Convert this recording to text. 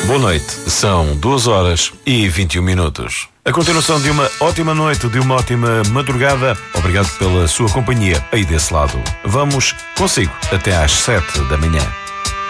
Boa noite, são 2h21. A continuação de uma ótima noite, de uma ótima madrugada. Obrigado pela sua companhia aí desse lado. Vamos consigo até às 7 da manhã.